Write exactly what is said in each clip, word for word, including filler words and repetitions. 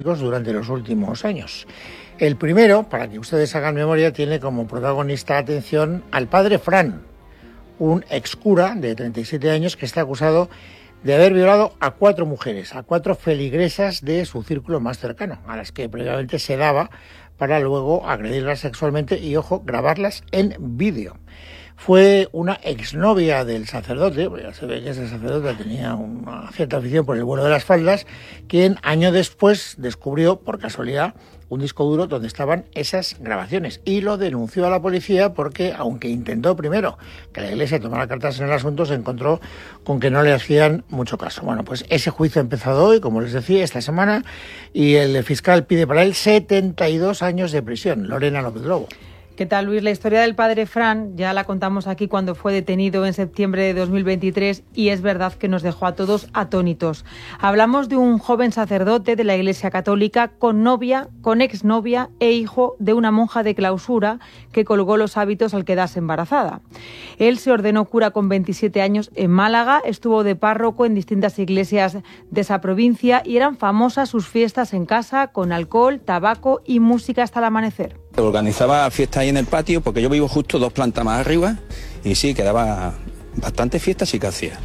mediáticos durante los últimos años. El primero, para que ustedes hagan memoria, tiene como protagonista, atención, al padre Fran, un excura de treinta y siete años que está acusado de haber violado a cuatro mujeres, a cuatro feligresas de su círculo más cercano, a las que previamente se daba para luego agredirlas sexualmente y, ojo, grabarlas en vídeo. Fue una exnovia del sacerdote, porque ya se ve que ese sacerdote tenía una cierta afición por el vuelo de las faldas, quien año después descubrió, por casualidad, un disco duro donde estaban esas grabaciones y lo denunció a la policía porque, aunque intentó primero que la Iglesia tomara cartas en el asunto, se encontró con que no le hacían mucho caso. Bueno, pues ese juicio ha empezado hoy, como les decía, esta semana, y el fiscal pide para él setenta y dos años de prisión. Lorena López Lobo. ¿Qué tal, Luis? La historia del padre Fran ya la contamos aquí cuando fue detenido en septiembre de dos mil veintitrés y es verdad que nos dejó a todos atónitos. Hablamos de un joven sacerdote de la Iglesia Católica con novia, con exnovia e hijo de una monja de clausura que colgó los hábitos al quedarse embarazada. Él se ordenó cura con veintisiete años en Málaga, estuvo de párroco en distintas iglesias de esa provincia y eran famosas sus fiestas en casa con alcohol, tabaco y música hasta el amanecer. Organizaba fiestas ahí en el patio porque yo vivo justo dos plantas más arriba y sí, quedaba bastante fiestas sí que hacía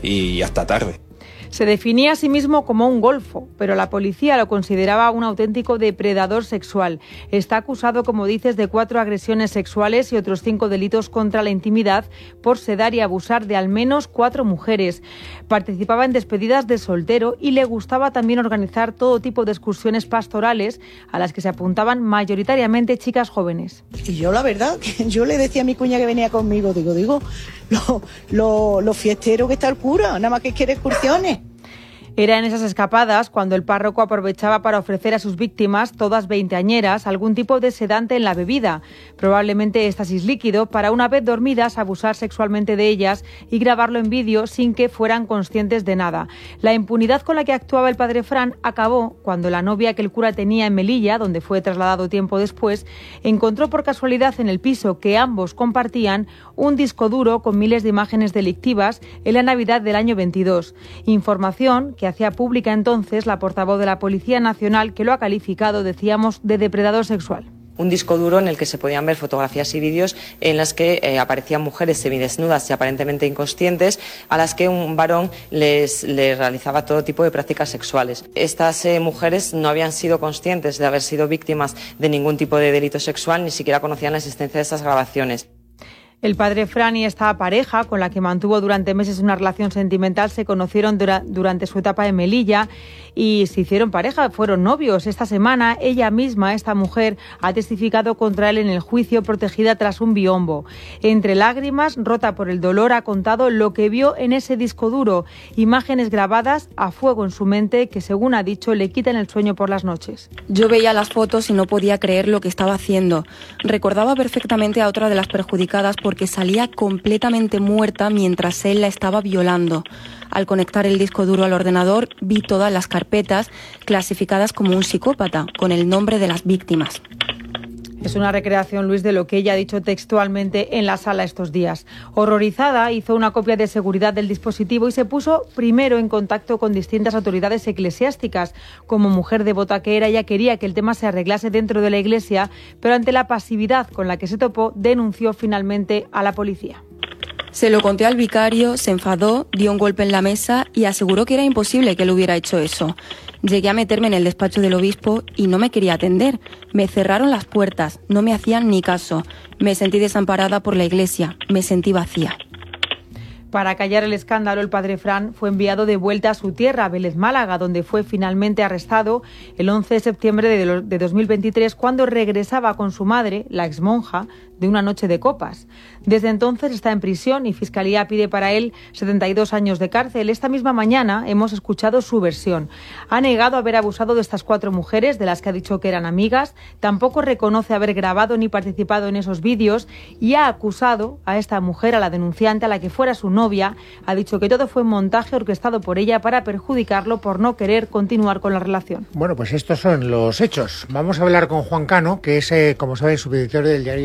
y hasta tarde. Se definía a sí mismo como un golfo, pero la policía lo consideraba un auténtico depredador sexual. Está acusado, como dices, de cuatro agresiones sexuales y otros cinco delitos contra la intimidad por sedar y abusar de al menos cuatro mujeres. Participaba en despedidas de soltero y le gustaba también organizar todo tipo de excursiones pastorales a las que se apuntaban mayoritariamente chicas jóvenes. Y yo la verdad, que yo le decía a mi cuña que venía conmigo, digo, digo, lo, lo, lo fiestero que está el cura, nada más que quiere excursiones. Era en esas escapadas cuando el párroco aprovechaba para ofrecer a sus víctimas, todas veinteañeras, algún tipo de sedante en la bebida, probablemente éxtasis líquido, para una vez dormidas abusar sexualmente de ellas y grabarlo en vídeo sin que fueran conscientes de nada. La impunidad con la que actuaba el padre Fran acabó cuando la novia que el cura tenía en Melilla, donde fue trasladado tiempo después, encontró por casualidad en el piso que ambos compartían un disco duro con miles de imágenes delictivas en la Navidad del año veintidós. Información que hacía pública entonces la portavoz de la Policía Nacional, que lo ha calificado, decíamos, de depredador sexual. Un disco duro en el que se podían ver fotografías y vídeos en las que eh, aparecían mujeres semidesnudas y aparentemente inconscientes a las que un varón les, les realizaba todo tipo de prácticas sexuales. Estas eh, mujeres no habían sido conscientes de haber sido víctimas de ningún tipo de delito sexual, ni siquiera conocían la existencia de esas grabaciones. El padre Fran y esta pareja, con la que mantuvo durante meses una relación sentimental, se conocieron dura- durante su etapa en Melilla y se hicieron pareja, fueron novios. Esta semana ella misma, esta mujer, ha testificado contra él en el juicio protegida tras un biombo. Entre lágrimas, rota por el dolor, ha contado lo que vio en ese disco duro, imágenes grabadas a fuego en su mente que, según ha dicho, le quitan el sueño por las noches. Yo veía las fotos y no podía creer lo que estaba haciendo. Recordaba perfectamente a otra de las perjudicadas porque salía completamente muerta mientras él la estaba violando. Al conectar el disco duro al ordenador, vi todas las carpetas clasificadas como un psicópata, con el nombre de las víctimas. Es una recreación, Luis, de lo que ella ha dicho textualmente en la sala estos días. Horrorizada, hizo una copia de seguridad del dispositivo y se puso primero en contacto con distintas autoridades eclesiásticas. Como mujer devota que era, ella quería que el tema se arreglase dentro de la iglesia, pero ante la pasividad con la que se topó, denunció finalmente a la policía. Se lo conté al vicario, se enfadó, dio un golpe en la mesa y aseguró que era imposible que él hubiera hecho eso. Llegué a meterme en el despacho del obispo y no me quería atender. Me cerraron las puertas, no me hacían ni caso. Me sentí desamparada por la iglesia, me sentí vacía. Para callar el escándalo, el padre Fran fue enviado de vuelta a su tierra, Vélez, Málaga, donde fue finalmente arrestado el once de septiembre de dos mil veintitrés, cuando regresaba con su madre, la exmonja, de una noche de copas. Desde entonces está en prisión y Fiscalía pide para él setenta y dos años de cárcel. Esta misma mañana hemos escuchado su versión. Ha negado haber abusado de estas cuatro mujeres, de las que ha dicho que eran amigas. Tampoco reconoce haber grabado ni participado en esos vídeos y ha acusado a esta mujer, a la denunciante, a la que fuera su novia. Ha dicho que todo fue un montaje orquestado por ella para perjudicarlo por no querer continuar con la relación. Bueno, pues estos son los hechos. Vamos a hablar con Juan Cano, que es, eh, como sabéis, subeditor del diario Sur en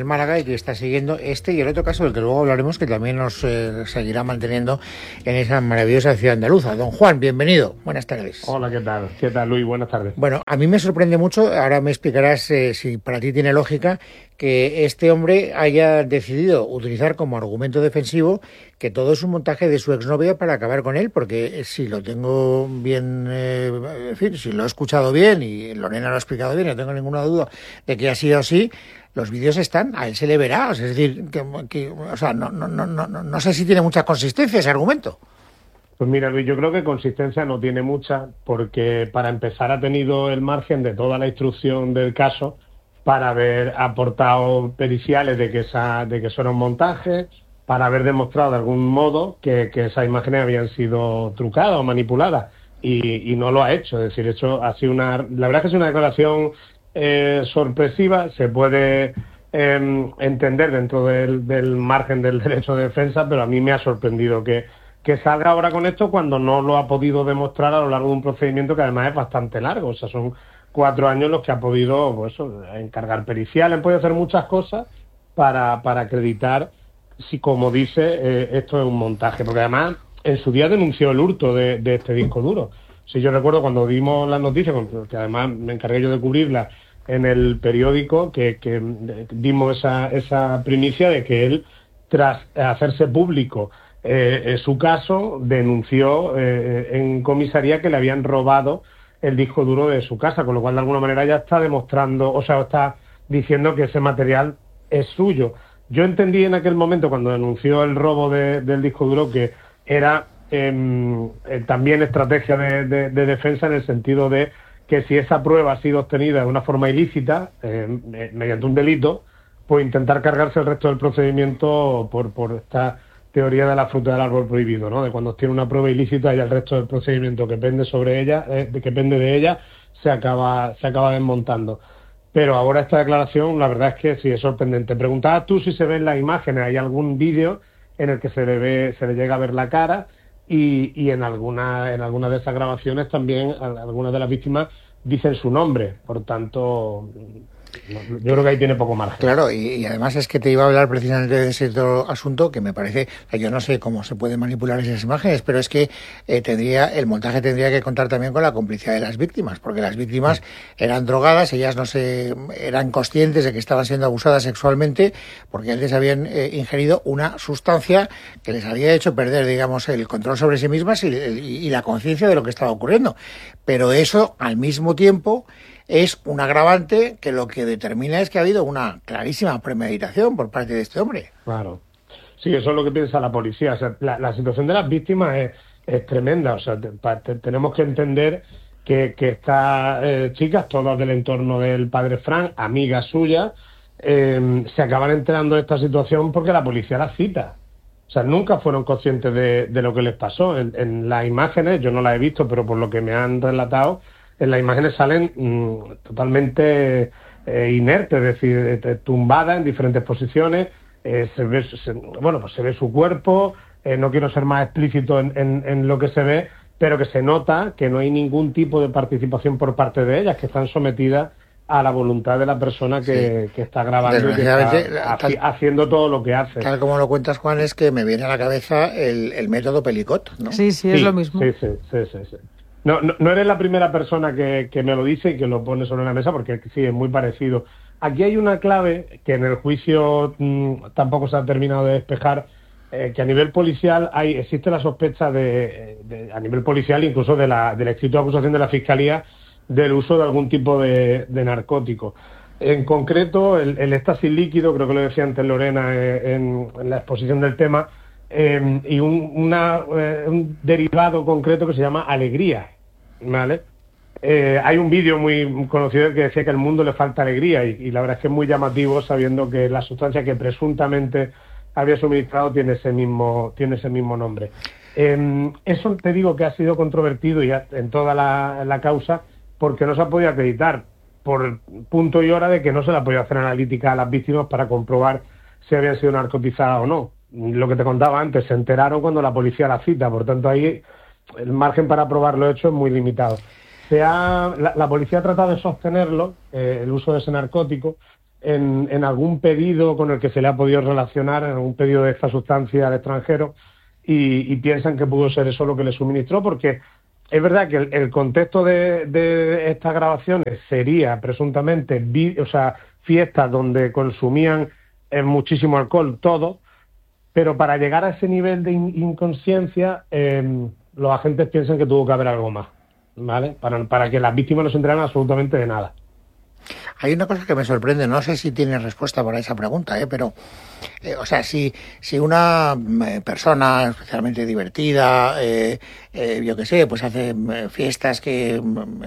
del Málaga y que está siguiendo este y el otro caso del que luego hablaremos, que también nos eh, seguirá manteniendo en esa maravillosa ciudad andaluza. Don Juan, bienvenido. Buenas tardes. Hola, ¿qué tal? ¿Qué tal, Luis? Buenas tardes. Bueno, a mí me sorprende mucho, ahora me explicarás eh, si para ti tiene lógica, que este hombre haya decidido utilizar como argumento defensivo que todo es un montaje de su exnovia para acabar con él, porque si lo tengo bien, eh, en fin, si lo he escuchado bien y Lorena lo ha explicado bien, no tengo ninguna duda de que ha sido así, los vídeos están, a él se le verá, o sea, es decir, que, que, o sea, no, no, no, no, no sé si tiene mucha consistencia ese argumento. Pues mira, Luis, yo creo que consistencia no tiene mucha, porque para empezar ha tenido el margen de toda la instrucción del caso para haber aportado periciales de que esa, de que eso era un montaje, para haber demostrado de algún modo que, que esas imágenes habían sido trucadas o manipuladas, y, y no lo ha hecho. Es decir, hecho ha sido una, la verdad es que es una declaración eh, sorpresiva, se puede eh, entender dentro del, del margen del derecho de defensa, pero a mí me ha sorprendido que que salga ahora con esto cuando no lo ha podido demostrar a lo largo de un procedimiento que además es bastante largo. O sea, son cuatro años los que ha podido, pues, encargar periciales, puede hacer muchas cosas para, para acreditar si, como dice, eh, esto es un montaje. Porque además, en su día denunció el hurto de, de este disco duro. Si yo recuerdo cuando dimos las noticias, que además me encargué yo de cubrirlas en el periódico, que, que dimos esa, esa primicia de que él, tras hacerse público Eh, su caso, denunció eh, en comisaría que le habían robado el disco duro de su casa, con lo cual de alguna manera ya está demostrando, o sea, está diciendo que ese material es suyo. Yo entendí en aquel momento, cuando denunció el robo de, del disco duro, que era eh, eh, también estrategia de, de, de defensa, en el sentido de que si esa prueba ha sido obtenida de una forma ilícita, eh, mediante un delito, pues intentar cargarse el resto del procedimiento por, por esta teoría de la fruta del árbol prohibido, ¿no? De cuando tiene una prueba ilícita y el resto del procedimiento que pende sobre ella, eh, que pende de ella, se acaba, se acaba desmontando. Pero ahora esta declaración, la verdad es que sí es sorprendente. Preguntabas tú si se ven las imágenes, hay algún vídeo en el que se le ve, se le llega a ver la cara, y, y en alguna, en algunas de esas grabaciones también algunas de las víctimas dicen su nombre, por tanto, yo creo que ahí tiene poco margen. Claro, y, y además es que te iba a hablar precisamente de ese otro asunto que me parece, o sea, yo no sé cómo se pueden manipular esas imágenes, pero es que eh, tendría, el montaje tendría que contar también con la complicidad de las víctimas, porque las víctimas eran drogadas, ellas no se eran conscientes de que estaban siendo abusadas sexualmente, porque antes habían eh, ingerido una sustancia que les había hecho perder, digamos, el control sobre sí mismas y, y, y la conciencia de lo que estaba ocurriendo. Pero eso, al mismo tiempo, es un agravante que lo que determina es que ha habido una clarísima premeditación por parte de este hombre. Claro. Sí, eso es lo que piensa la policía. O sea, la, la situación de las víctimas es, es tremenda. O sea, te, te, tenemos que entender que, que estas eh, chicas, todas del entorno del padre Fran, amigas suyas, eh, se acaban enterando de esta situación porque la policía las cita. O sea, nunca fueron conscientes de, de lo que les pasó. En, en las imágenes, yo no las he visto, pero por lo que me han relatado, en las imágenes salen mmm, totalmente eh, inertes, es decir, eh, tumbadas en diferentes posiciones, eh, se ve, se, bueno, pues se ve su cuerpo, eh, no quiero ser más explícito en, en, en lo que se ve, pero que se nota que no hay ningún tipo de participación por parte de ellas, que están sometidas a la voluntad de la persona que, sí. que está grabando y que está tal, haciendo todo lo que hace. Tal como lo cuentas, Juan, es que me viene a la cabeza el, el método Pelicot, ¿no? Sí, sí, es sí, lo mismo. Sí, sí, sí, sí, sí. No, no, no eres la primera persona que, que me lo dice y que lo pone sobre la mesa, porque sí, es muy parecido. Aquí hay una clave que en el juicio mmm, tampoco se ha terminado de despejar, eh, que a nivel policial hay existe la sospecha de, de a nivel policial, incluso de la, del escrito de acusación de la Fiscalía, del uso de algún tipo de, de narcótico. En concreto, el, el éxtasis líquido, creo que lo decía antes Lorena eh, en, en la exposición del tema, eh, y un, una, eh, un derivado concreto que se llama alegría, ¿vale? Eh, hay un vídeo muy conocido que decía que al mundo le falta alegría, y, y la verdad es que es muy llamativo, sabiendo que la sustancia que presuntamente había suministrado tiene ese mismo, tiene ese mismo nombre. Eh, eso te digo que ha sido controvertido ya en toda la, la causa, porque no se ha podido acreditar por punto y hora de que no se le ha podido hacer analítica a las víctimas para comprobar si habían sido narcotizadas o no. Lo que te contaba antes, se enteraron cuando la policía la cita, por tanto ahí el margen para probar lo hecho es muy limitado. Se ha, la, la policía ha tratado de sostenerlo, eh, el uso de ese narcótico, en, en algún pedido con el que se le ha podido relacionar, en algún pedido de esta sustancia al extranjero, y, y piensan que pudo ser eso lo que le suministró, porque es verdad que el, el contexto de, de estas grabaciones sería presuntamente vi, o sea, fiestas donde consumían eh, muchísimo alcohol todos, pero para llegar a ese nivel de in, inconsciencia eh, los agentes piensan que tuvo que haber algo más, ¿vale? Para, para que las víctimas no se enteraran absolutamente de nada. Hay una cosa que me sorprende, no sé si tiene respuesta para esa pregunta, ¿eh? pero, eh, o sea, si, si una eh, persona especialmente divertida, eh, eh, yo qué sé, pues hace eh, fiestas que eh,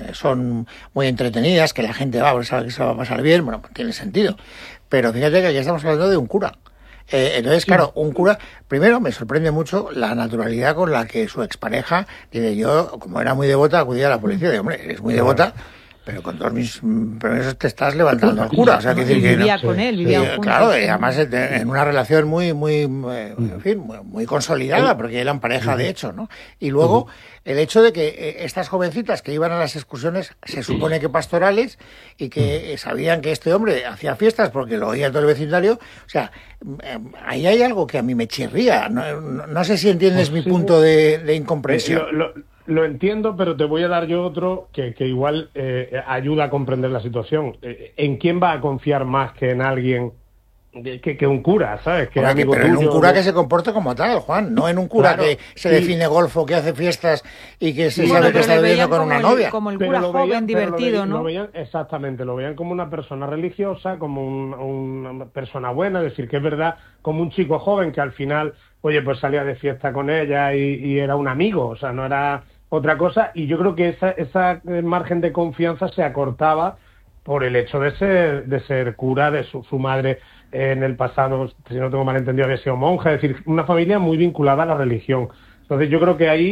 son muy entretenidas, que la gente va, pues sabe que se va a pasar bien, bueno, pues tiene sentido. Pero fíjate que aquí estamos hablando de un cura. Eh, entonces, claro, un cura, primero me sorprende mucho la naturalidad con la que su expareja dice, yo, como era muy devota, acudí a la policía, de hombre, eres muy devota, pero con todos mis permisos te estás levantando al cura. O sea, que decir que vivía no, con él, vivía juntos. Claro, y además en una relación muy, muy, en fin, muy, muy consolidada, porque eran pareja de hecho, ¿no? Y luego, el hecho de que estas jovencitas que iban a las excursiones, se supone que pastorales, y que sabían que este hombre hacía fiestas porque lo oía todo el vecindario, o sea, ahí hay algo que a mí me chirría. No, no, no sé si entiendes pues mi sí, punto de, de incomprensión. Lo, lo, Lo entiendo, pero te voy a dar yo otro que, que igual eh, ayuda a comprender la situación. ¿En quién va a confiar más que en alguien que, que un cura, ¿sabes? Que Ahora, que, pero tuyo, en un cura ¿no? que se comporte como tal, Juan, no en un cura claro, que se sí. define golfo, que hace fiestas y que se sí, sabe bueno, que está viviendo con una el, novia. Como el cura joven, veían, lo divertido, veían, ¿no? Lo veían, exactamente, lo veían como una persona religiosa, como un, una persona buena, es decir, que es verdad, como un chico joven que al final, oye, pues salía de fiesta con ella y, y era un amigo, o sea, no era otra cosa, y yo creo que esa, esa margen de confianza se acortaba por el hecho de ser, de ser cura, de su, su madre eh, en el pasado, si no tengo mal entendido, había sido monja, es decir, una familia muy vinculada a la religión. Entonces yo creo que ahí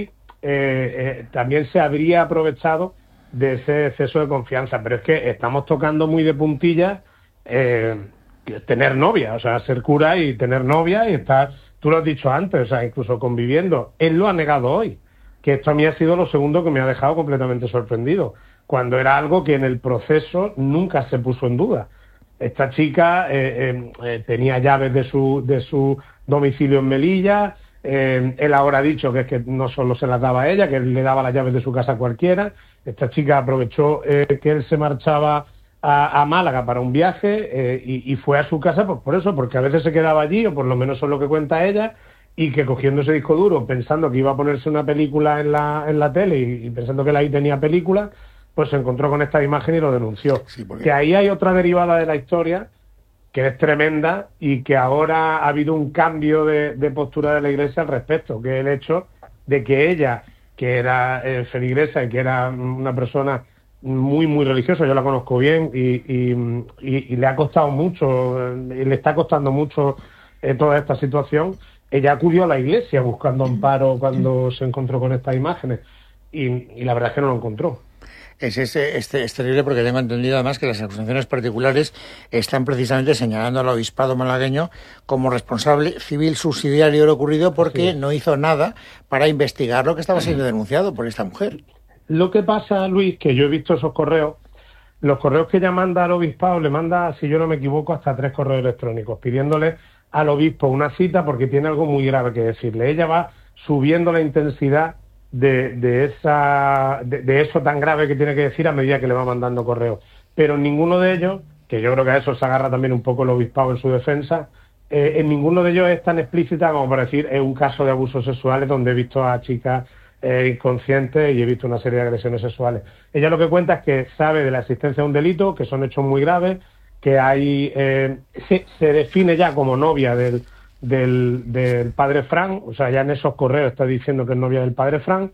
eh, eh, también se habría aprovechado de ese exceso de confianza, pero es que estamos tocando muy de puntillas eh, tener novia, o sea, ser cura y tener novia y estar, tú lo has dicho antes, o sea, incluso conviviendo. Él lo ha negado hoy, que esto a mí ha sido lo segundo que me ha dejado completamente sorprendido, cuando era algo que en el proceso nunca se puso en duda. Esta chica eh, eh, tenía llaves de su, de su domicilio en Melilla, eh, él ahora ha dicho que es que no solo se las daba a ella, que él le daba las llaves de su casa a cualquiera. Esta chica aprovechó eh, que él se marchaba a, a Málaga para un viaje eh, y, y fue a su casa pues por eso, porque a veces se quedaba allí, o por lo menos eso es lo que cuenta ella, y que cogiendo ese disco duro, pensando que iba a ponerse una película en la, en la tele y, y pensando que él ahí tenía película, pues se encontró con esta imagen y lo denunció. Sí, porque... Que ahí hay otra derivada de la historia que es tremenda y que ahora ha habido un cambio de, de postura de la Iglesia al respecto, que es el hecho de que ella, que era eh, feligresa y que era una persona muy, muy religiosa, yo la conozco bien y, y, y, y le ha costado mucho, y le está costando mucho eh, toda esta situación. Ella acudió a la iglesia buscando amparo cuando se encontró con estas imágenes y, y la verdad es que no lo encontró. Es, es, es, es terrible porque tengo entendido además que las acusaciones particulares están precisamente señalando al obispado malagueño como responsable civil subsidiario de lo ocurrido porque sí. no hizo nada para investigar lo que estaba siendo denunciado por esta mujer. Lo que pasa, Luis, que yo he visto esos correos, los correos que ella manda al obispado, le manda, si yo no me equivoco, hasta tres correos electrónicos pidiéndole al obispo una cita porque tiene algo muy grave que decirle. Ella va subiendo la intensidad de, de, esa, de, de eso tan grave que tiene que decir a medida que le va mandando correos. Pero en ninguno de ellos, que yo creo que a eso se agarra también un poco el obispado en su defensa, eh, en ninguno de ellos es tan explícita como para decir es un caso de abusos sexuales donde he visto a chicas eh, inconscientes y he visto una serie de agresiones sexuales. Ella lo que cuenta es que sabe de la existencia de un delito, que son hechos muy graves, que hay eh, se, se define ya como novia del, del, del padre Fran, o sea, ya en esos correos está diciendo que es novia del padre Fran,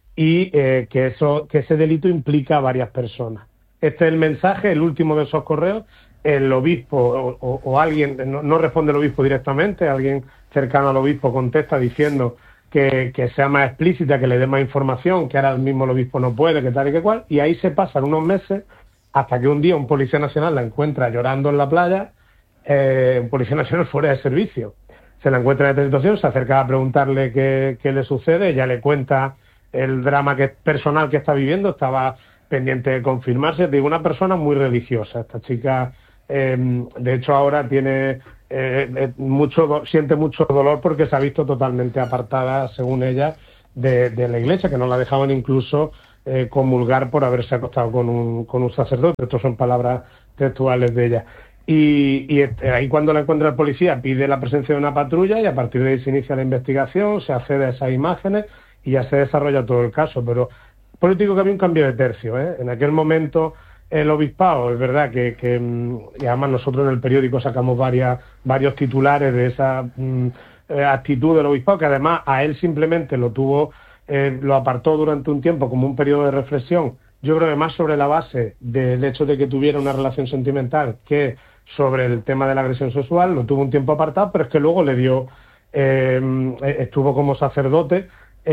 y eh, que, eso, que ese delito implica a varias personas. Este es el mensaje, el último de esos correos. El obispo o, o, o alguien, no, no responde el obispo directamente, alguien cercano al obispo contesta diciendo que, que sea más explícita, que le dé más información, que ahora mismo el obispo no puede, que tal y que cual, y ahí se pasan unos meses hasta que un día un policía nacional la encuentra llorando en la playa, eh, un policía nacional fuera de servicio. Se la encuentra en esta situación, se acerca a preguntarle qué, qué le sucede, ella le cuenta el drama que personal que está viviendo, estaba pendiente de confirmarse. Digo, una persona muy religiosa, esta chica Eh, de hecho, ahora tiene eh, eh, mucho do- siente mucho dolor porque se ha visto totalmente apartada, según ella, de, de la Iglesia, que no la dejaban incluso eh, comulgar por haberse acostado con un, con un sacerdote. Estas son palabras textuales de ella. Y, y este, ahí cuando la encuentra el policía pide la presencia de una patrulla y a partir de ahí se inicia la investigación, se accede a esas imágenes y ya se desarrolla todo el caso. Pero político que había un cambio de tercio, ¿eh? En aquel momento el obispado, es verdad que, que y además nosotros en el periódico sacamos varias, varios titulares de esa mm, eh, actitud del obispado, que además a él simplemente lo tuvo, eh, lo apartó durante un tiempo como un periodo de reflexión, yo creo que más sobre la base del hecho de que tuviera una relación sentimental que sobre el tema de la agresión sexual, lo tuvo un tiempo apartado, pero es que luego le dio, eh, estuvo como sacerdote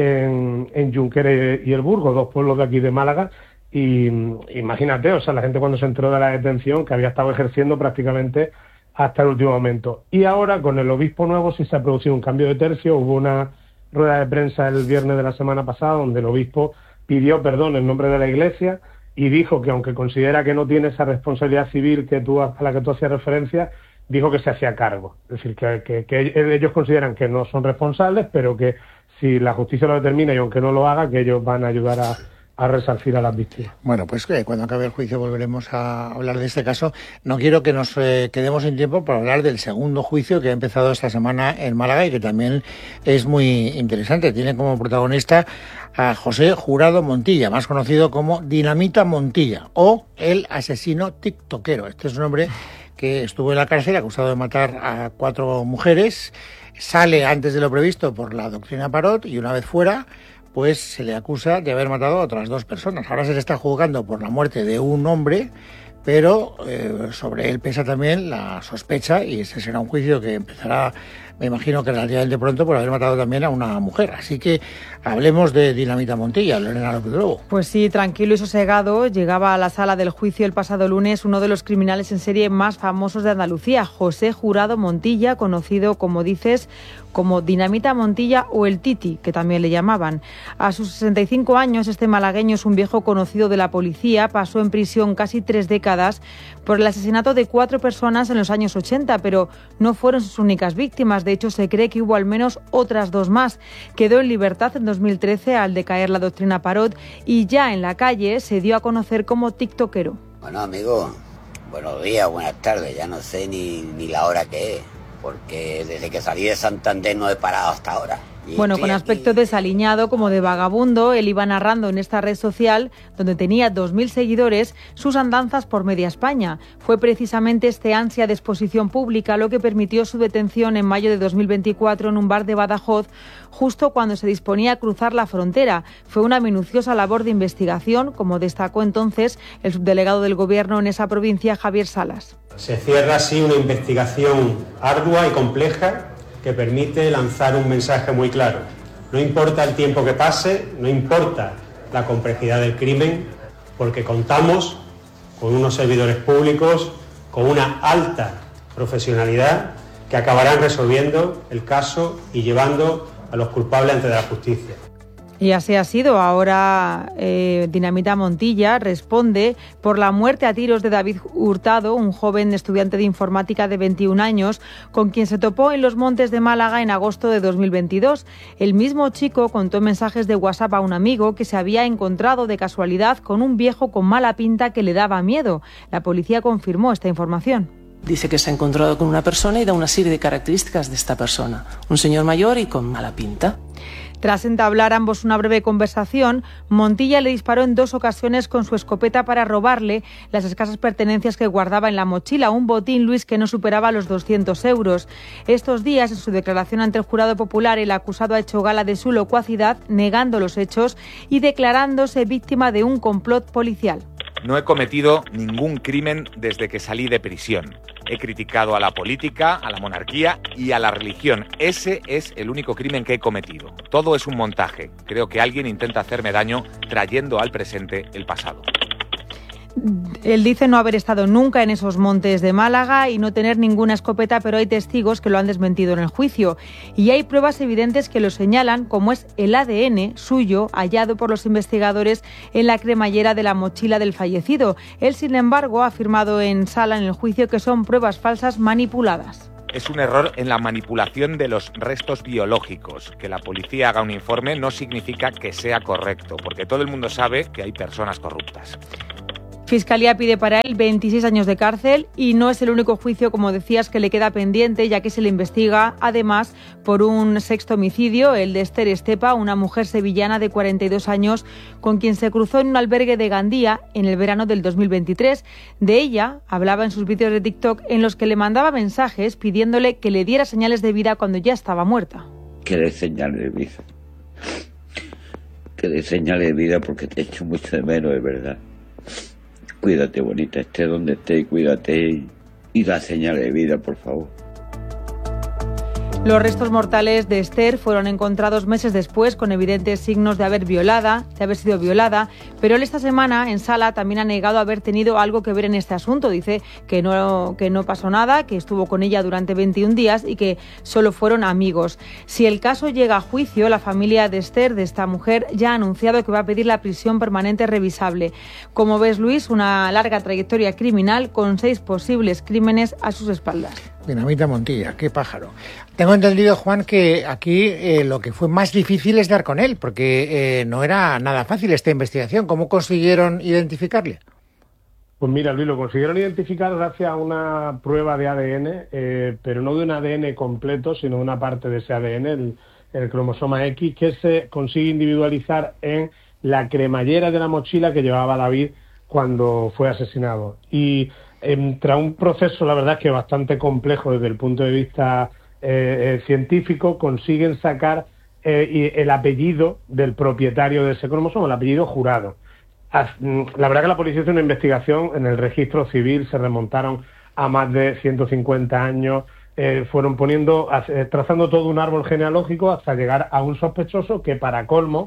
en, en Junquera y el Burgo, dos pueblos de aquí de Málaga, y imagínate, o sea, la gente cuando se enteró de la detención, que había estado ejerciendo prácticamente hasta el último momento. Y ahora, con el obispo nuevo, sí se ha producido un cambio de tercio. Hubo una rueda de prensa el viernes de la semana pasada, donde el obispo pidió perdón en nombre de la Iglesia y dijo que, aunque considera que no tiene esa responsabilidad civil que tú, a la que tú hacías referencia, dijo que se hacía cargo. Es decir, que, que, que ellos consideran que no son responsables, pero que si la justicia lo determina y aunque no lo haga, que ellos van a ayudar a, a resarcir a las víctimas. Bueno, pues eh, cuando acabe el juicio volveremos a hablar de este caso. No quiero que nos eh, quedemos sin tiempo para hablar del segundo juicio que ha empezado esta semana en Málaga y que también es muy interesante. Tiene como protagonista a José Jurado Montilla, más conocido como Dinamita Montilla, o el asesino tiktokero. Este es un hombre que estuvo en la cárcel acusado de matar a cuatro mujeres, sale antes de lo previsto por la doctrina Parot y una vez fuera, pues se le acusa de haber matado a otras dos personas. Ahora se le está juzgando por la muerte de un hombre, pero eh, sobre él pesa también la sospecha y ese será un juicio que empezará, me imagino que relativamente pronto, por haber matado también a una mujer. Así que hablemos de Dinamita Montilla, Lorena López Lobo. Pues sí, tranquilo y sosegado, llegaba a la sala del juicio el pasado lunes uno de los criminales en serie más famosos de Andalucía, José Jurado Montilla, conocido, como dices, como Dinamita Montilla o el Titi, que también le llamaban. A sus sesenta y cinco años, este malagueño es un viejo conocido de la policía, pasó en prisión casi tres décadas por el asesinato de cuatro personas en los años ochenta, pero no fueron sus únicas víctimas. De hecho, se cree que hubo al menos otras dos más. Quedó en libertad en dos mil trece al decaer la doctrina Parot y ya en la calle se dio a conocer como tiktokero. Bueno, amigo, buenos días, buenas tardes, ya no sé ni, ni la hora que es, porque desde que salí de Santander no he parado hasta ahora. Y bueno, con aspecto aquí desaliñado, como de vagabundo, él iba narrando en esta red social, donde tenía dos mil seguidores, sus andanzas por media España. Fue precisamente este ansia de exposición pública lo que permitió su detención en mayo de dos mil veinticuatro en un bar de Badajoz, justo cuando se disponía a cruzar la frontera. Fue una minuciosa labor de investigación, como destacó entonces el subdelegado del Gobierno en esa provincia, Javier Salas. Se cierra así una investigación ardua y compleja que permite lanzar un mensaje muy claro. No importa el tiempo que pase, no importa la complejidad del crimen, porque contamos con unos servidores públicos con una alta profesionalidad que acabarán resolviendo el caso y llevando a los culpables ante la justicia. Y así ha sido. Ahora eh, Dinamita Montilla responde por la muerte a tiros de David Hurtado, un joven estudiante de informática de veintiún años, con quien se topó en los montes de Málaga en agosto de dos mil veintidós. El mismo chico contó en mensajes de WhatsApp a un amigo que se había encontrado de casualidad con un viejo con mala pinta que le daba miedo. La policía confirmó esta información. Dice que se ha encontrado con una persona y da una serie de características de esta persona. Un señor mayor y con mala pinta. Tras entablar ambos una breve conversación, Montilla le disparó en dos ocasiones con su escopeta para robarle las escasas pertenencias que guardaba en la mochila, un botín, Luis, que no superaba los doscientos euros. Estos días, en su declaración ante el jurado popular, el acusado ha hecho gala de su locuacidad, negando los hechos y declarándose víctima de un complot policial. No he cometido ningún crimen desde que salí de prisión. He criticado a la política, a la monarquía y a la religión. Ese es el único crimen que he cometido. Todo es un montaje. Creo que alguien intenta hacerme daño trayendo al presente el pasado. Él dice no haber estado nunca en esos montes de Málaga y no tener ninguna escopeta, pero hay testigos que lo han desmentido en el juicio. Y hay pruebas evidentes que lo señalan, como es el A D N suyo hallado por los investigadores en la cremallera de la mochila del fallecido. Él, sin embargo, ha afirmado en sala en el juicio que son pruebas falsas manipuladas. Es un error en la manipulación de los restos biológicos. Que la policía haga un informe no significa que sea correcto, porque todo el mundo sabe que hay personas corruptas. Fiscalía pide para él veintiséis años de cárcel y no es el único juicio, como decías, que le queda pendiente, ya que se le investiga además por un sexto homicidio, el de Esther Estepa, una mujer sevillana de cuarenta y dos años con quien se cruzó en un albergue de Gandía en el verano del dos mil veintitrés. De ella hablaba en sus vídeos de TikTok en los que le mandaba mensajes pidiéndole que le diera señales de vida cuando ya estaba muerta. Que dé señales de vida. Que dé señales de vida porque te echo mucho de menos, es verdad. Cuídate, bonita, esté donde esté, cuídate y, y da señales de vida, por favor. Los restos mortales de Esther fueron encontrados meses después con evidentes signos de haber violada, de haber sido violada, pero él esta semana en sala también ha negado haber tenido algo que ver en este asunto. Dice que no, que no pasó nada, que estuvo con ella durante veintiún días y que solo fueron amigos. Si el caso llega a juicio, la familia de Esther, de esta mujer, ya ha anunciado que va a pedir la prisión permanente revisable. Como ves, Luis, una larga trayectoria criminal con seis posibles crímenes a sus espaldas. Dinamita Montilla, qué pájaro. Tengo entendido, Juan, que aquí eh, lo que fue más difícil es dar con él, porque eh, no era nada fácil esta investigación. ¿Cómo consiguieron identificarle? Pues mira, Luis, lo consiguieron identificar gracias a una prueba de A D N, eh, pero no de un A D N completo, sino una parte de ese A D N, el, el cromosoma X, que se consigue individualizar en la cremallera de la mochila que llevaba David cuando fue asesinado. Y tras un proceso, la verdad, es que bastante complejo desde el punto de vista eh, eh, científico, consiguen sacar eh, el apellido del propietario de ese cromosoma, el apellido jurado. La verdad que la policía hizo una investigación en el registro civil, se remontaron a más de ciento cincuenta años, eh, fueron poniendo, trazando todo un árbol genealógico hasta llegar a un sospechoso que, para colmo,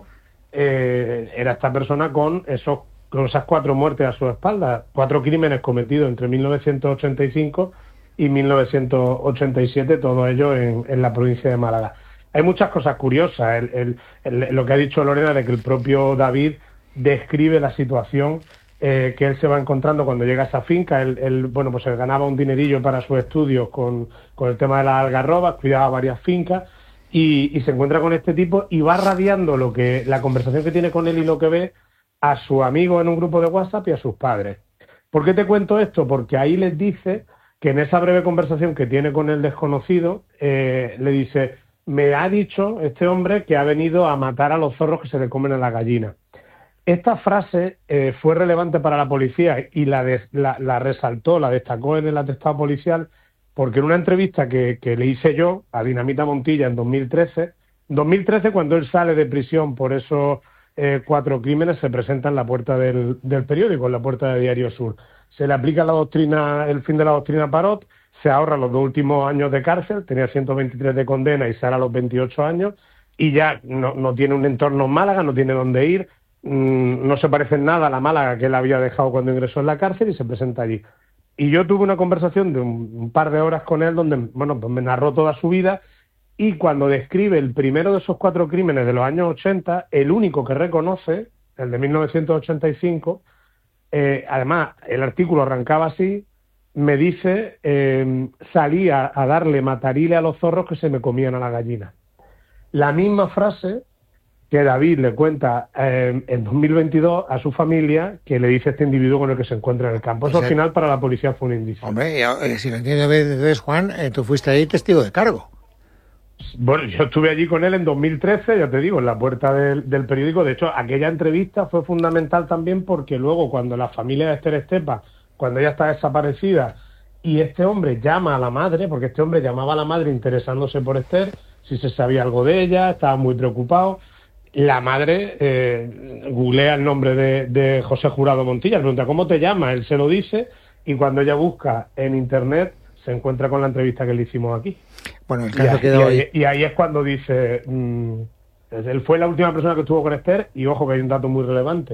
eh, era esta persona con esos con esas cuatro muertes a su espalda, cuatro crímenes cometidos entre mil novecientos ochenta y cinco y mil novecientos ochenta y siete, todo ello en, en la provincia de Málaga. Hay muchas cosas curiosas, el, el, el, lo que ha dicho Lorena de que el propio David describe la situación eh, que él se va encontrando cuando llega a esa finca. Él, él bueno, pues él ganaba un dinerillo para sus estudios con, con el tema de las algarrobas, cuidaba varias fincas y, y se encuentra con este tipo y va radiando lo que la conversación que tiene con él y lo que ve a su amigo en un grupo de WhatsApp y a sus padres. ¿Por qué te cuento esto? Porque ahí les dice que en esa breve conversación que tiene con el desconocido, eh, le dice, me ha dicho este hombre que ha venido a matar a los zorros que se le comen a la gallina. Esta frase eh, fue relevante para la policía y la, de, la, la resaltó, la destacó en el atestado policial, porque en una entrevista que, que le hice yo a Dinamita Montilla en dos mil trece, dos mil trece cuando él sale de prisión por esos Eh, cuatro crímenes, se presenta en la puerta del, del periódico, en la puerta de Diario Sur. Se le aplica la doctrina, el fin de la doctrina Parot, se ahorra los dos últimos años de cárcel, tenía ciento veintitrés de condena y sale a los veintiocho años, y ya no, no tiene un entorno en Málaga, no tiene dónde ir, mmm, no se parece en nada a la Málaga que él había dejado cuando ingresó en la cárcel y se presenta allí. Y yo tuve una conversación de un, un par de horas con él donde, bueno, pues me narró toda su vida. Y cuando describe el primero de esos cuatro crímenes de los años ochenta, el único que reconoce, el de mil novecientos ochenta y cinco, eh, además el artículo arrancaba así, me dice, eh, salí a, a darle matarile a los zorros que se me comían a la gallina. La misma frase que David le cuenta eh, en dos mil veintidós a su familia, que le dice este individuo con el que se encuentra en el campo. Eso, o sea, al final para la policía fue un indicio. Hombre, eh, si lo entiendo entonces, Juan, eh, tú fuiste ahí testigo de cargo. Bueno, yo estuve allí con él en dos mil trece, ya te digo, en la puerta del, del periódico. De hecho, aquella entrevista fue fundamental también porque luego, cuando la familia de Esther Estepa, cuando ella está desaparecida, y este hombre llama a la madre, porque este hombre llamaba a la madre interesándose por Esther, si se sabía algo de ella, estaba muy preocupado. La madre eh, googlea el nombre de, de José Jurado Montilla, le pregunta, ¿cómo te llamas? Él se lo dice, y cuando ella busca en internet, se encuentra con la entrevista que le hicimos aquí. Bueno, el caso y, quedó ahí, ahí. y ahí es cuando dice, mmm, él fue la última persona que estuvo con Esther, y ojo que hay un dato muy relevante,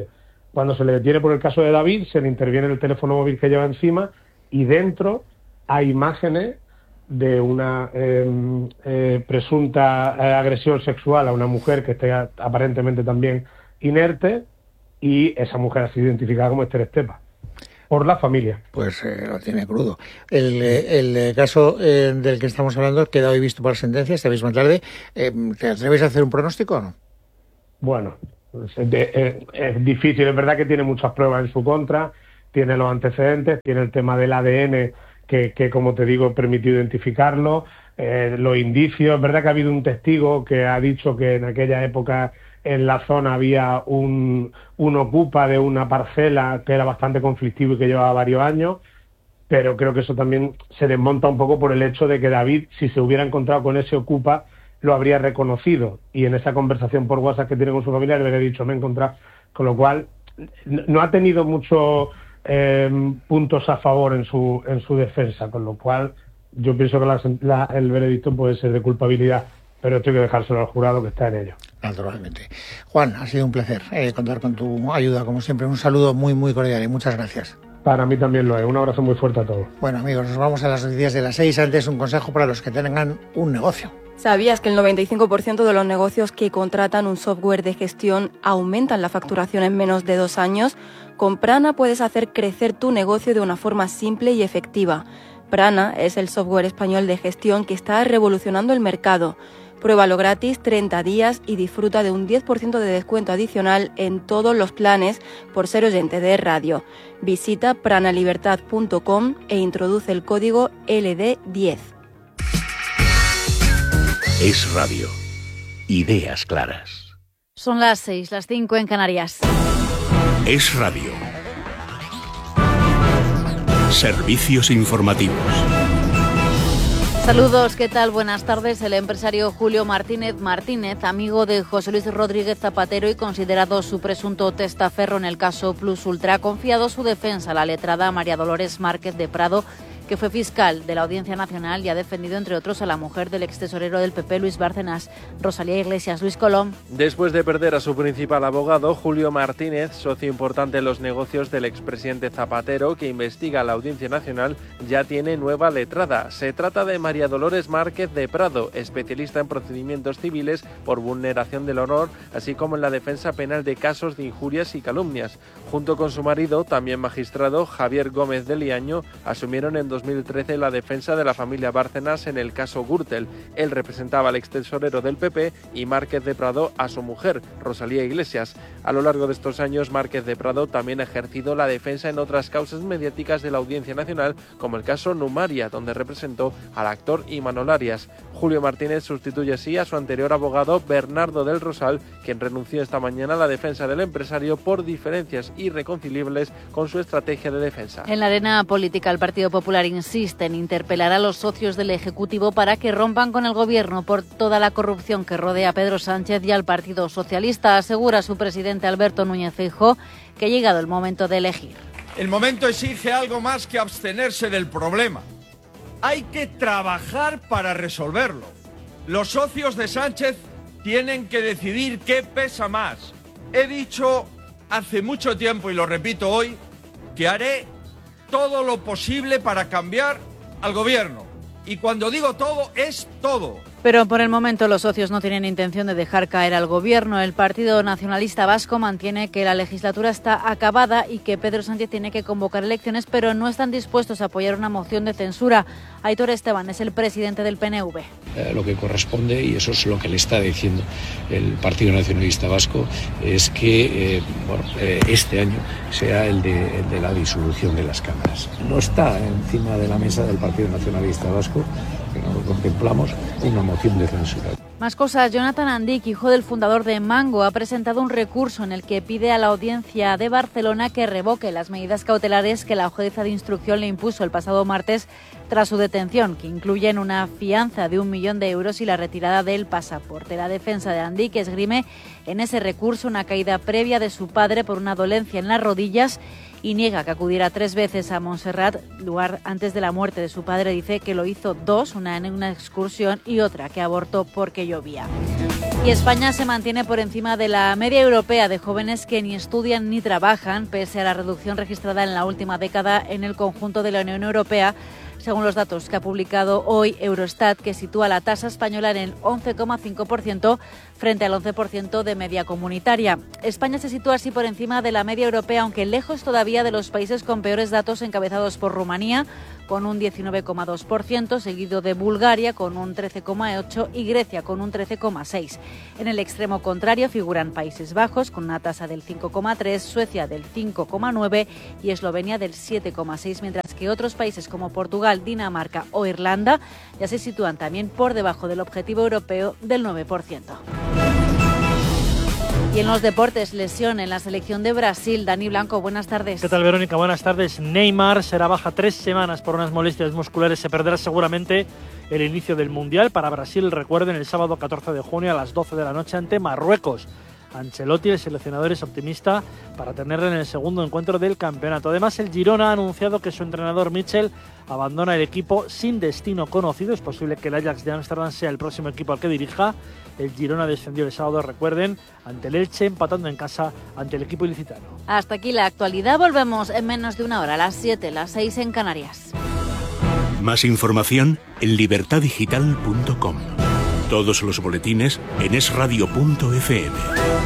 Cuando se le detiene por el caso de David, se le interviene el teléfono móvil que lleva encima y dentro hay imágenes de una eh, eh, presunta eh, agresión sexual a una mujer que esté aparentemente también inerte, y esa mujer ha sido identificada como Esther Estepa por la familia. Pues eh, lo tiene crudo. El, el, el caso eh, del que estamos hablando queda hoy visto por sentencia esta misma tarde. Eh, ¿Te atreves a hacer un pronóstico o no? Bueno, es, de, es, es difícil. Es verdad que tiene muchas pruebas en su contra, tiene los antecedentes, tiene el tema del A D N que, que como te digo, permitió identificarlo, eh, los indicios. Es verdad que ha habido un testigo que ha dicho que en aquella época en la zona había un, un ocupa de una parcela que era bastante conflictivo y que llevaba varios años, pero creo que eso también se desmonta un poco por el hecho de que David, si se hubiera encontrado con ese ocupa, lo habría reconocido, y en esa conversación por WhatsApp que tiene con su familia le habría dicho, me he encontrado, con lo cual no ha tenido muchos eh, puntos a favor en su en su defensa, con lo cual yo pienso que la, la, el veredicto puede ser de culpabilidad, pero esto hay que dejárselo al jurado que está en ello. Naturalmente. Juan, ha sido un placer eh, contar con tu ayuda, como siempre. Un saludo muy, muy cordial y muchas gracias. Para mí también lo es. Un abrazo muy fuerte a todos. Bueno, amigos, nos vamos a las noticias de las seis. Antes, un consejo para los que tengan un negocio. ¿Sabías que el noventa y cinco por ciento de los negocios que contratan un software de gestión aumentan la facturación en menos de dos años? Con Prana puedes hacer crecer tu negocio de una forma simple y efectiva. Prana es el software español de gestión que está revolucionando el mercado. Pruébalo gratis treinta días y disfruta de un diez por ciento de descuento adicional en todos los planes por ser oyente de radio. Visita pranalibertad punto com e introduce el código L D diez. Es Radio. Ideas claras. Son las seis, las cinco en Canarias. Es Radio. Servicios informativos. Saludos, ¿qué tal? Buenas tardes. El empresario Julio Martínez Martínez, amigo de José Luis Rodríguez Zapatero y considerado su presunto testaferro en el caso Plus Ultra, ha confiado su defensa a la letrada María Dolores Márquez de Prado, que fue fiscal de la Audiencia Nacional y ha defendido, entre otros, a la mujer del extesorero del P P, Luis Bárcenas, Rosalía Iglesias. Luis Colom. Después de perder a su principal abogado, Julio Martínez, socio importante en los negocios del expresidente Zapatero, que investiga a la Audiencia Nacional, ya tiene nueva letrada. Se trata de María Dolores Márquez de Prado, especialista en procedimientos civiles por vulneración del honor, así como en la defensa penal de casos de injurias y calumnias. Junto con su marido, también magistrado, Javier Gómez de Liaño, asumieron en dos mil trece la defensa de la familia Bárcenas en el caso Gürtel. Él representaba al extesorero del P P y Márquez de Prado a su mujer, Rosalía Iglesias. A lo largo de estos años, Márquez de Prado también ha ejercido la defensa en otras causas mediáticas de la Audiencia Nacional, como el caso Numaria, donde representó al actor Imanol Arias. Julio Martínez sustituye así a su anterior abogado, Bernardo del Rosal, quien renunció esta mañana a la defensa del empresario por diferencias irreconciliables con su estrategia de defensa. En la arena política, el Partido Popular insiste en interpelar a los socios del Ejecutivo para que rompan con el Gobierno por toda la corrupción que rodea a Pedro Sánchez y al Partido Socialista. Asegura su presidente Alberto Núñez Feijóo que ha llegado el momento de elegir. El momento exige algo más que abstenerse del problema. Hay que trabajar para resolverlo. Los socios de Sánchez tienen que decidir qué pesa más. He dicho hace mucho tiempo, y lo repito hoy, que haré todo lo posible para cambiar al Gobierno. Y cuando digo todo, es todo. Pero por el momento los socios no tienen intención de dejar caer al Gobierno. El Partido Nacionalista Vasco mantiene que la legislatura está acabada y que Pedro Sánchez tiene que convocar elecciones, pero no están dispuestos a apoyar una moción de censura. Aitor Esteban es el presidente del P N V. Eh, lo que corresponde, y eso es lo que le está diciendo el Partido Nacionalista Vasco, es que eh, bueno, eh, este año sea el de, el de la disolución de las cámaras. No está encima de la mesa del Partido Nacionalista Vasco, que no lo contemplamos, una moción de censura. Más cosas. Jonathan Andic, hijo del fundador de Mango, ha presentado un recurso en el que pide a la Audiencia de Barcelona que revoque las medidas cautelares que la jueza de instrucción le impuso el pasado martes tras su detención, que incluyen una fianza de un millón de euros y la retirada del pasaporte. La defensa de Andic esgrime en ese recurso una caída previa de su padre por una dolencia en las rodillas y niega que acudiera tres veces a Montserrat, lugar antes de la muerte de su padre. Dice que lo hizo dos, una en una excursión y otra que abortó porque llovía. Y España se mantiene por encima de la media europea de jóvenes que ni estudian ni trabajan, pese a la reducción registrada en la última década en el conjunto de la Unión Europea, según los datos que ha publicado hoy Eurostat, que sitúa la tasa española en el once coma cinco por ciento frente al once por ciento de media comunitaria. España se sitúa así por encima de la media europea, aunque lejos todavía de los países con peores datos, encabezados por Rumanía, con un diecinueve coma dos por ciento, seguido de Bulgaria con un trece coma ocho por ciento y Grecia con un trece coma seis por ciento. En el extremo contrario figuran Países Bajos con una tasa del cinco coma tres por ciento, Suecia del cinco coma nueve por ciento y Eslovenia del siete coma seis por ciento, mientras que otros países como Portugal, Dinamarca o Irlanda ya se sitúan también por debajo del objetivo europeo del nueve por ciento. Y en los deportes, lesión en la selección de Brasil. Dani Blanco, buenas tardes. ¿Qué tal, Verónica? Buenas tardes. Neymar será baja tres semanas por unas molestias musculares. Se perderá seguramente el inicio del Mundial. Para Brasil, recuerden, el sábado catorce de junio a las doce de la noche ante Marruecos. Ancelotti, el seleccionador, es optimista para tenerle en el segundo encuentro del campeonato. Además, el Girona ha anunciado que su entrenador Michel abandona el equipo sin destino conocido. Es posible que el Ajax de Ámsterdam sea el próximo equipo al que dirija. El Girona descendió el sábado, recuerden, ante el Elche, empatando en casa ante el equipo ilicitano. Hasta aquí la actualidad. Volvemos en menos de una hora, a las siete, las seis en Canarias. Más información en libertad digital punto com. Todos los boletines en es radio punto efe eme.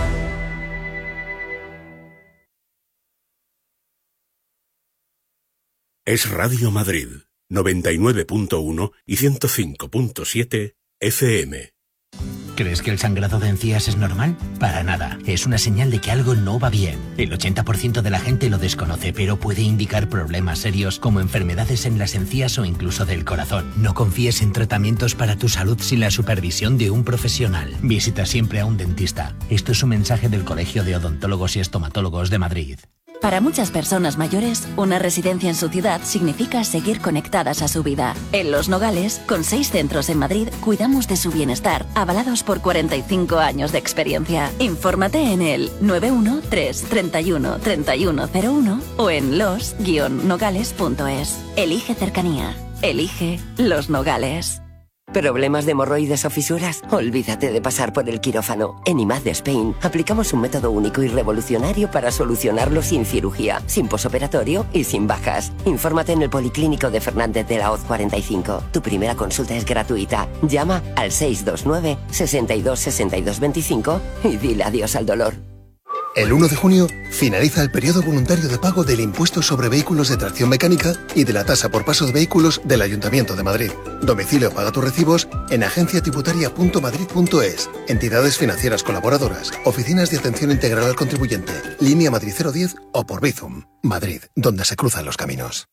Es Radio Madrid, noventa y nueve punto uno y ciento cinco punto siete efe eme. ¿Crees que el sangrado de encías es normal? Para nada. Es una señal de que algo no va bien. El ochenta por ciento de la gente lo desconoce, pero puede indicar problemas serios como enfermedades en las encías o incluso del corazón. No confíes en tratamientos para tu salud sin la supervisión de un profesional. Visita siempre a un dentista. Esto es un mensaje del Colegio de Odontólogos y Estomatólogos de Madrid. Para muchas personas mayores, una residencia en su ciudad significa seguir conectadas a su vida. En Los Nogales, con seis centros en Madrid, cuidamos de su bienestar, avalados por cuarenta y cinco años de experiencia. Infórmate en el nueve uno tres, treinta y uno, treinta y uno cero uno o en los guion nogales punto es. Elige cercanía. Elige Los Nogales. ¿Problemas de hemorroides o fisuras? Olvídate de pasar por el quirófano. En I M A D Spain aplicamos un método único y revolucionario para solucionarlo sin cirugía, sin posoperatorio y sin bajas. Infórmate en el Policlínico de Fernández de la Hoz cuarenta y cinco. Tu primera consulta es gratuita. Llama al seis dos nueve, sesenta y dos, sesenta y dos veinticinco y dile adiós al dolor. El uno de junio finaliza el periodo voluntario de pago del impuesto sobre vehículos de tracción mecánica y de la tasa por paso de vehículos del Ayuntamiento de Madrid. Domicilio paga tus recibos en agencia tributaria punto madrid punto es, entidades financieras colaboradoras, oficinas de atención integral al contribuyente, línea Madrid cero diez o por Bizum. Madrid, donde se cruzan los caminos.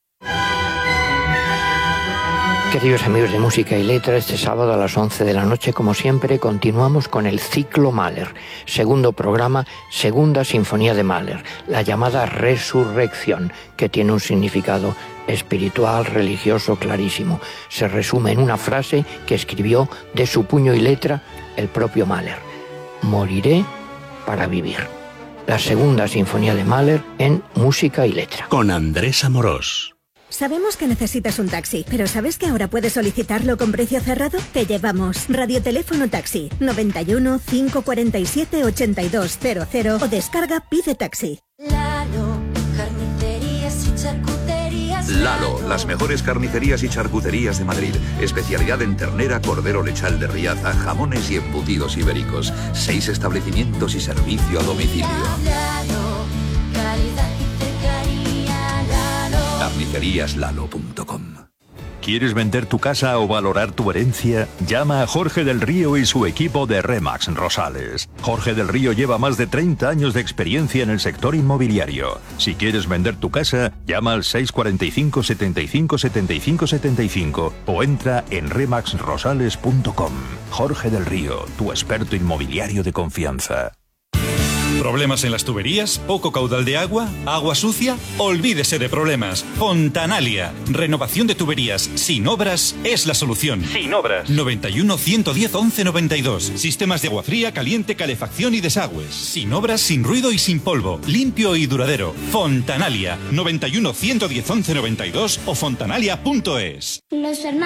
Queridos amigos de Música y Letra, este sábado a las once de la noche, como siempre, continuamos con el ciclo Mahler, segundo programa, segunda sinfonía de Mahler, la llamada Resurrección, que tiene un significado espiritual, religioso clarísimo. Se resume en una frase que escribió de su puño y letra el propio Mahler: moriré para vivir. La segunda sinfonía de Mahler en Música y Letra. Con Andrés Amorós. Sabemos que necesitas un taxi, pero ¿sabes que ahora puedes solicitarlo con precio cerrado? Te llevamos. Radioteléfono Taxi, noventa y uno, cinco cuarenta y siete, ochenta y dos cero cero o descarga Pide Taxi. Lalo, carnicerías y charcuterías. Lalo, las mejores carnicerías y charcuterías de Madrid. Especialidad en ternera, cordero lechal de Riaza, jamones y embutidos ibéricos. Seis establecimientos y servicio a domicilio. Lalo, calidad y cercanía. Lalo. carnicerías lalo punto com. ¿Quieres vender tu casa o valorar tu herencia? Llama a Jorge del Río y su equipo de Remax Rosales. Jorge del Río lleva más de treinta años de experiencia en el sector inmobiliario. Si quieres vender tu casa, llama al seis cuarenta y cinco, setenta y cinco, setenta y cinco, setenta y cinco o entra en remax rosales punto com. Jorge del Río, tu experto inmobiliario de confianza. ¿Problemas en las tuberías? ¿Poco caudal de agua? ¿Agua sucia? Olvídese de problemas. Fontanalia. Renovación de tuberías sin obras es la solución. Sin obras. noventa y uno, ciento diez, once noventa y dos. Sistemas de agua fría, caliente, calefacción y desagües. Sin obras, sin ruido y sin polvo. Limpio y duradero. Fontanalia. noventa y uno, ciento diez, once noventa y dos o fontanalia punto es.